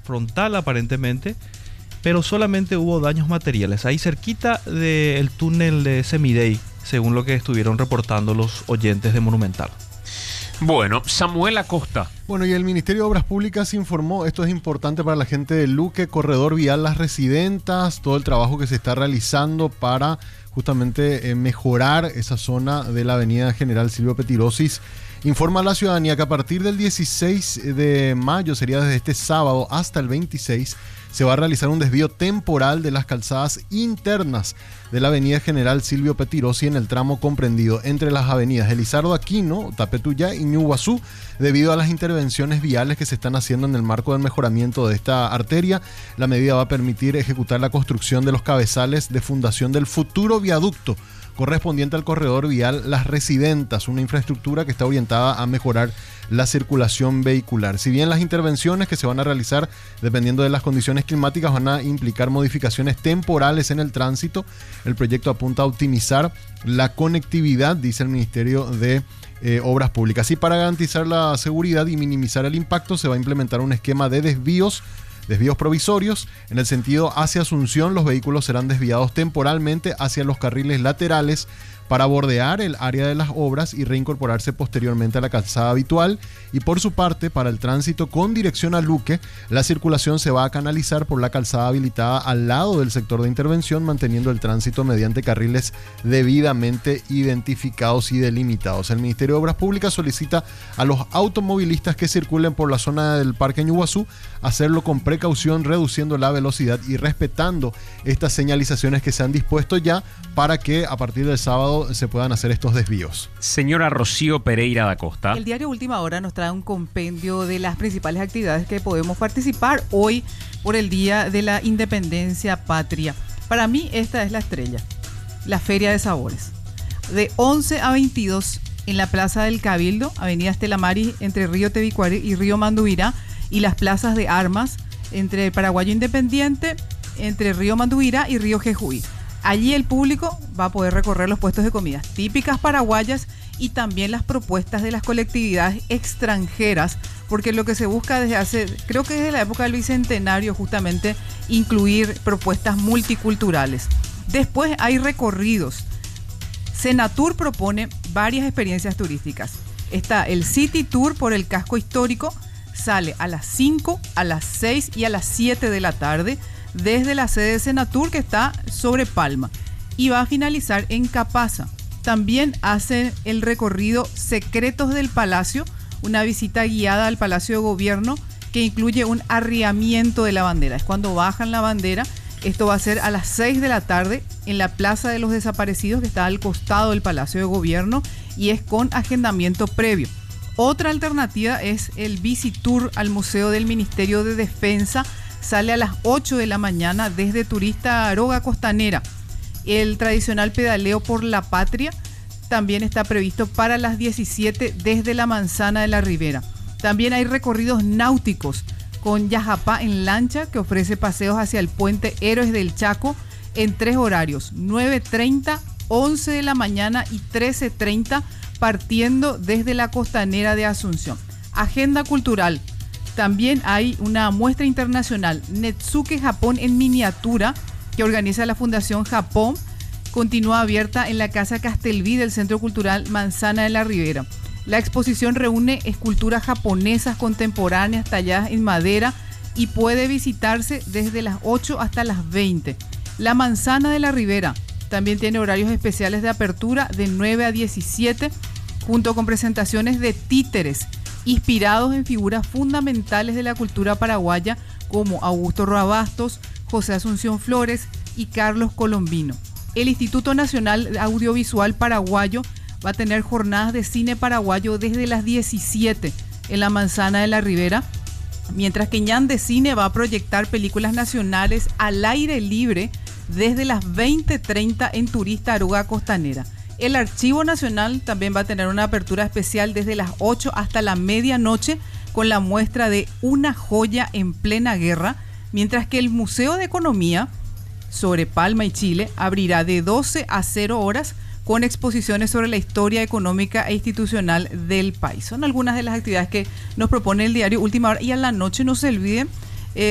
frontal aparentemente, pero solamente hubo daños materiales, ahí cerquita del túnel de Semidey, según lo que estuvieron reportando los oyentes de Monumental. Bueno, Samuel Acosta. Bueno, y el Ministerio de Obras Públicas informó, esto es importante para la gente de Luque, corredor vial Las Residentas, todo el trabajo que se está realizando para justamente mejorar esa zona de la avenida General Silvio Petirosis. Informa a la ciudadanía que a partir del 16 de mayo, sería desde este sábado hasta el 26, se va a realizar un desvío temporal de las calzadas internas de la avenida General Silvio Petirosi en el tramo comprendido entre las avenidas Elizardo Aquino, Tapetuyá y Ñuguazú, debido a las intervenciones viales que se están haciendo en el marco del mejoramiento de esta arteria. La medida va a permitir ejecutar la construcción de los cabezales de fundación del futuro viaducto correspondiente al corredor vial Las Residentas, una infraestructura que está orientada a mejorar la circulación vehicular. Si bien las intervenciones que se van a realizar dependiendo de las condiciones climáticas van a implicar modificaciones temporales en el tránsito, el proyecto apunta a optimizar la conectividad, dice el Ministerio de Obras Públicas. Y para garantizar la seguridad y minimizar el impacto, se va a implementar un esquema de desvíos provisorios. En el sentido hacia Asunción, los vehículos serán desviados temporalmente hacia los carriles laterales para bordear el área de las obras y reincorporarse posteriormente a la calzada habitual. Y por su parte, para el tránsito con dirección a Luque, la circulación se va a canalizar por la calzada habilitada al lado del sector de intervención, manteniendo el tránsito mediante carriles debidamente identificados y delimitados. El Ministerio de Obras Públicas solicita a los automovilistas que circulen por la zona del Parque Ñuguazú hacerlo con precaución, reduciendo la velocidad y respetando estas señalizaciones que se han dispuesto ya para que a partir del sábado se puedan hacer estos desvíos. Señora Rocío Pereira da Costa. El diario Última Hora nos trae un compendio de las principales actividades que podemos participar hoy por el Día de la Independencia Patria. Para mí esta es la estrella, la Feria de Sabores. De 11 a 22 en la Plaza del Cabildo, Avenida Estela Maris, entre Río Tebicuari y Río Manduvirá, y las plazas de armas entre el Paraguayo Independiente, entre Río Manduvirá y Río Jejuí. Allí el público va a poder recorrer los puestos de comidas típicas paraguayas y también las propuestas de las colectividades extranjeras, porque lo que se busca desde hace, creo que desde la época del Bicentenario, justamente incluir propuestas multiculturales. Después hay recorridos. Senatur propone varias experiencias turísticas. Está el City Tour por el casco histórico, sale a las 5, a las 6 y a las 7 de la tarde, desde la sede de Senatur, que está sobre Palma, y va a finalizar en Capaza. También hace el recorrido Secretos del Palacio, una visita guiada al Palacio de Gobierno que incluye un arriamiento de la bandera. Es cuando bajan la bandera. Esto va a ser a las 6 de la tarde en la Plaza de los Desaparecidos, que está al costado del Palacio de Gobierno, y es con agendamiento previo. Otra alternativa es el Visitour al Museo del Ministerio de Defensa. Sale a las 8 de la mañana desde Turista Aroga Costanera. El tradicional pedaleo por la Patria también está previsto para las 17 desde la Manzana de la Ribera. También hay recorridos náuticos con Yajapá en lancha, que ofrece paseos hacia el puente Héroes del Chaco en 3 horarios, 9:30, 11 de la mañana y 13:30, partiendo desde la Costanera de Asunción. Agenda cultural. También hay una muestra internacional, Netsuke Japón en miniatura, que organiza la Fundación Japón. Continúa abierta en la Casa Castelví del Centro Cultural Manzana de la Ribera. La exposición reúne esculturas japonesas contemporáneas talladas en madera y puede visitarse desde las 8 hasta las 20. La Manzana de la Ribera también tiene horarios especiales de apertura de 9 a 17, junto con presentaciones de títeres inspirados en figuras fundamentales de la cultura paraguaya como Augusto Roabastos, José Asunción Flores y Carlos Colombino. El Instituto Nacional Audiovisual Paraguayo va a tener jornadas de cine paraguayo desde las 17 en la Manzana de la Ribera, mientras que Ñan de Cine va a proyectar películas nacionales al aire libre desde las 20:30 en Turista Aruga Costanera. El Archivo Nacional también va a tener una apertura especial desde las 8 hasta la medianoche con la muestra de Una joya en plena guerra, mientras que el Museo de Economía sobre Palma y Chile abrirá de 12 a 0 horas con exposiciones sobre la historia económica e institucional del país. Son algunas de las actividades que nos propone el diario Última Hora. Y a la noche no se olviden